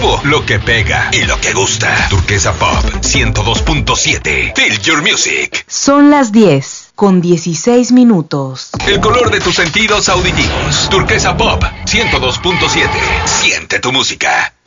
nuevo, lo que pega y lo que gusta. Turquesa Pop 102.7. Feel your music. Son las 10:16. El color de tus sentidos auditivos. Turquesa Pop 102.7. Siente tu música.